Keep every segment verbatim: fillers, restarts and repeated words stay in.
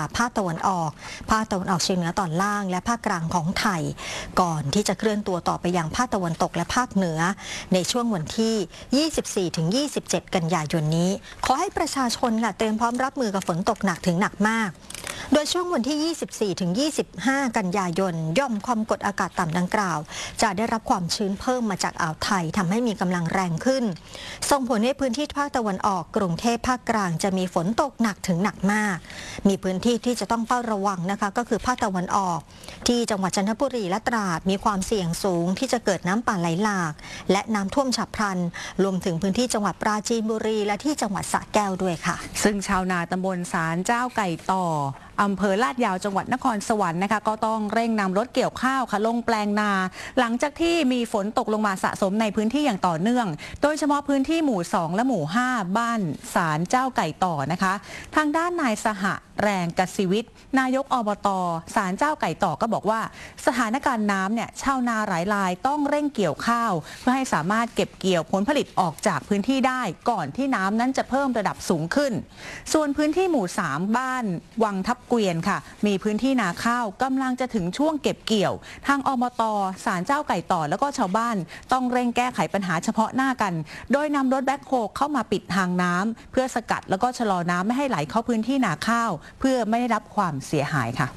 ภาคตะวันออกภาคตะวันออกเฉียงเหนือตอนล่างและภาคกลางของไทยก่อนที่จะเคลื่อนตัวต่อไปยังภาคตะวันตกและภาคเหนือในช่วงวันที่ ยี่สิบสี่ถึงยี่สิบเจ็ด กันยายนนี้ขอให้ประชาชนค่ะเตรียมพร้อมรับมือกับฝนตกหนักถึงหนักมากโดยช่วงวันที่ ยี่สิบสี่ถึงยี่สิบห้า กันยายนย่อมความกดอากาศต่ำดังกล่าวจะได้รับความชื้นเพิ่มมาจากอ่าวไทยทำให้มีกำลังแรงขึ้นส่งผลให้พื้นที่ภาคตะวันออกกรุงเทพภาคกลางจะมีฝนตกหนักถึงหนักมากมีพื้นที่ที่จะต้องเฝ้าระวังนะคะก็คือภาคตะวันออกที่จังหวัดจันทบุรีและตราดมีความเสี่ยงสูงที่จะเกิดน้ำป่าไหลหลากและน้ำท่วมฉับพลันรวมถึงพื้นที่จังหวัดปราจีนบุรีและที่จังหวัดสระแก้วด้วยค่ะซึ่งชาวนาตำบลศาลเจ้าไก่ต่ออำเภอลาดยาวจังหวัดนครสวรรค์นะคะก็ต้องเร่งนำรถเกี่ยวข้าวค่ะลงแปลงนาหลังจากที่มีฝนตกลงมาสะสมในพื้นที่อย่างต่อเนื่องโดยเฉพาะพื้นที่หมู่สองและหมู่ห้าบ้านศาลเจ้าไก่ต่อนะคะทางด้านนายสหแรงกสิวิทย์นายกอบต.ศาลเจ้าไก่ต่อก็บอกว่าสถานการณ์น้ำเนี่ยชาวนาหลายรายต้องเร่งเกี่ยวข้าวเพื่อให้สามารถเก็บเกี่ยวผลผลิตออกจากพื้นที่ได้ก่อนที่น้ำนั้นจะเพิ่มระดับสูงขึ้นส่วนพื้นที่หมู่สามบ้านวังทับเกวียนค่ะมีพื้นที่นาข้าวกำลังจะถึงช่วงเก็บเกี่ยวทางอบต.ศาลเจ้าไก่ต่อแล้วก็ชาวบ้านต้องเร่งแก้ไขปัญหาเฉพาะหน้ากันโดยนำรถแบ็คโฮเข้ามาปิดทางน้ำเพื่อสกัดแล้วก็ชะลอน้ำไม่ให้ไหลเข้าพื้นที่นาข้าวเพื่อไม่ได้รับความเสียหายค่ะ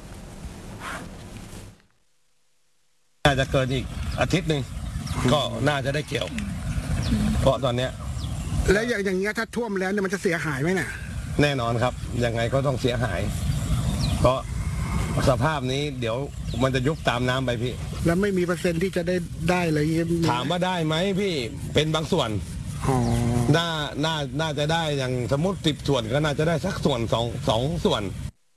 น่าจะเกินอีกอาทิตย์หนึ่งก็น่าจะได้เกี่ยวเพราะตอนนี้แล้วอย่างอย่างเงี้ยถ้าท่วมแล้วเนี่ยมันจะเสียหายไหมเนี่ยแน่นอนครับยังไงก็ต้องเสียหายเพราะสภาพนี้เดี๋ยวมันจะยุบตามน้ำไปพี่แล้วไม่มีเปอร์เซ็นต์ที่จะได้ได้เลยถามว่าได้ไหมพี่เป็นบางส่วนน่าน่าน่าจะได้อย่างสมมติสิบส่วนก็น่าจะได้สักส่วนสองสองส่วน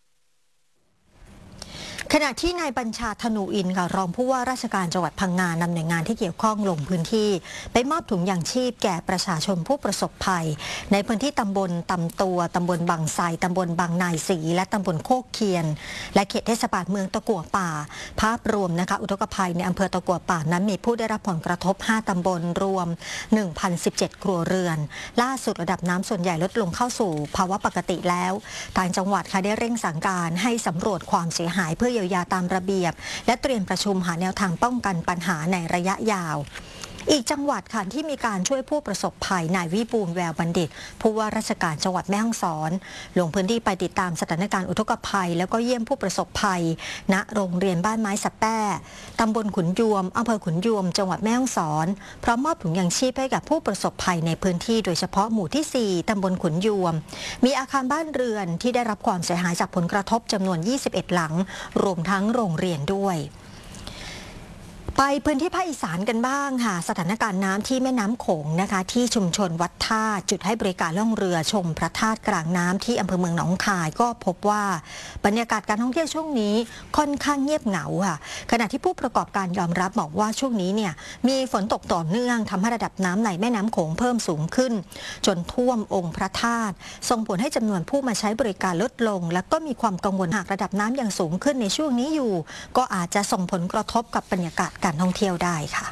ขณะที่นายบัญชาธนูอินค่ะรองผู้ว่าราชการจังหวัดพังงานำหน่วยงานที่เกี่ยวข้องลงพื้นที่ไปมอบถุงยางชีพแก่ประชาชนผู้ประสบภัยในพื้นที่ตำบลตำตัวตำบลบางไทรตำบลบางนายศรีและตำบลโคกเคียนและเขตเทศบาลเมืองตะกั่วป่าภาพรวมนะคะอุทกภัยในอำเภอตะกั่วป่านั้นมีผู้ได้รับผลกระทบห้าตำบลรวม หนึ่งพันสิบเจ็ด ครัวเรือนล่าสุดระดับน้ำส่วนใหญ่ลดลงเข้าสู่ภาวะปกติแล้วทางจังหวัดค่ะได้เร่งสั่งการให้สำรวจความเสียหายเพื่อเยียวยาตามระเบียบและเตรียมประชุมหาแนวทางป้องกันปัญหาในระยะยาวอีกจังหวัดค่ะที่มีการช่วยผู้ประสบภัยนายวิบูลย์แววบัณฑิตผู้ว่าราชการจังหวัดแม่ฮ่องสอนลงพื้นที่ไปติดตามสถานการณ์อุทกภัยแล้วก็เยี่ยมผู้ประสบภัยณโรงเรียนบ้านไม้สับแต้ตำบลขุนยวมอำเภอขุนยวมจังหวัดแม่ฮ่องสอนพร้อมมอบถุงยางชีพให้กับผู้ประสบภัยในพื้นที่โดยเฉพาะหมู่ที่สี่ตำบลขุนยวมมีอาคารบ้านเรือนที่ได้รับความเสียหายจากผลกระทบจำนวนยี่สิบเอ็ดหลังรวมทั้งโรงเรียนด้วยไปพื้นที่ภาคอีสานกันบ้างค่ะสถานการณ์น้ำที่แม่น้ำโขงนะคะที่ชุมชนวัดท่าจุดให้บริการล่องเรือชมพระธาตุกลางน้ำที่อำเภอเมืองหนองคายก็พบว่าบรรยากาศการท่องเที่ยวช่วงนี้ค่อนข้างเงียบเหงาค่ะขณะที่ผู้ประกอบการยอมรับบอกว่าช่วงนี้เนี่ยมีฝนตกต่อเนื่องทำให้ระดับน้ำในแม่น้ำโขงเพิ่มสูงขึ้นจนท่วมองค์พระธาตุส่งผลให้จำนวนผู้มาใช้บริการลดลงและก็มีความกังวลหากระดับน้ำยังสูงขึ้นในช่วงนี้อยู่ก็อาจจะส่งผลกระทบกับบรรยากาศการท่องเที่ยวได้ค่ะ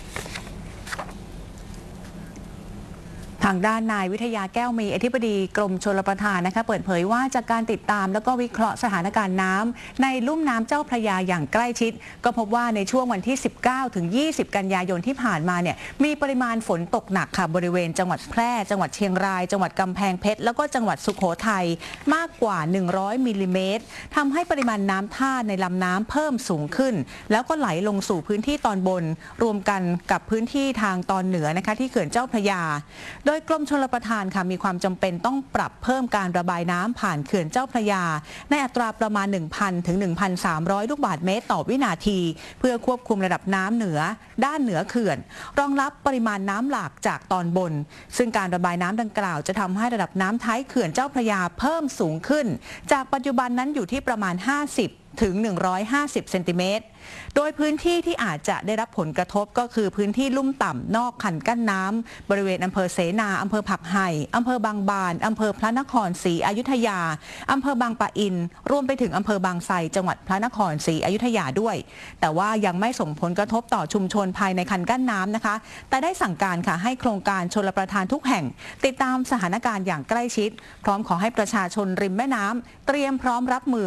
ทางด้านนายวิทยาแก้วมีอธิบดีกรมชลประทานนะคะเปิดเผยว่าจากการติดตามแล้วก็วิเคราะห์สถานการณ์น้ำในลุ่มน้ำเจ้าพระยาอย่างใกล้ชิดก็พบว่าในช่วงวันที่ สิบเก้าถึงยี่สิบ กันยายนที่ผ่านมาเนี่ยมีปริมาณฝนตกหนักค่ะบริเวณจังหวัดแพร่จังหวัดเชียงรายจังหวัดกำแพงเพชรแล้วก็จังหวัดสุโขทัยมากกว่าหนึ่งร้อยมิลลิเมตรทำให้ปริมาณน้ำท่าในลำน้ำเพิ่มสูงขึ้นแล้วก็ไหลลงสู่พื้นที่ตอนบนรวมกันกับพื้นที่ทางตอนเหนือนะคะที่เขื่อนเจ้าพระยาโดยกรมชลประทานค่ะมีความจำเป็นต้องปรับเพิ่มการระบายน้ำผ่านเขื่อนเจ้าพระยาในอัตราประมาณ หนึ่งพัน ถึง หนึ่งพันสามร้อย ลูกบาศก์เมตรต่อวินาทีเพื่อควบคุมระดับน้ำเหนือด้านเหนือเขื่อนรองรับปริมาณน้ำหลากจากตอนบนซึ่งการระบายน้ำดังกล่าวจะทำให้ระดับน้ำท้ายเขื่อนเจ้าพระยาเพิ่มสูงขึ้นจากปัจจุบันนั้นอยู่ที่ประมาณห้าสิบถึงหนึ่งร้อยห้าสิบเซนติเมตรโดยพื้นที่ที่อาจจะได้รับผลกระทบก็คือพื้นที่ลุ่มต่ำนอกคันกั้นน้ำบริเวณอำเภอเสนาอำเภอผักไห่อำเภอบางบานอำเภอพระนครศรีอยุธยาอำเภอบางปะอินรวมไปถึงอำเภอบางไทรจังหวัดพระนครศรีอยุธยาด้วยแต่ว่ายังไม่ส่งผลกระทบต่อชุมชนภายในคันกั้นน้ำนะคะแต่ได้สั่งการค่ะให้โครงการชลประทานทุกแห่งติดตามสถานการณ์อย่างใกล้ชิดพร้อมขอให้ประชาชนริมแม่น้ำเตรียมพร้อมรับมือ